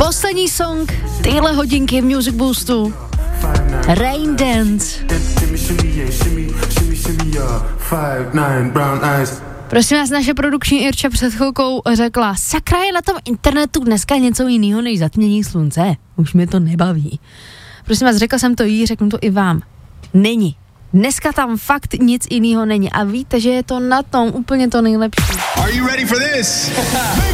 Poslední song, tyhle hodinky v Music Boostu. Rain Dance. Prosím vás, naše produkční Irča před chvilkou řekla, sakra, je na tom internetu dneska něco jiného než zatmění slunce. Už mě to nebaví. Prosím vás, řekla jsem to jí, řeknu to i vám. Není. Dneska tam fakt nic jiného není a víte, že je to na tom úplně to nejlepší. Are you ready for this?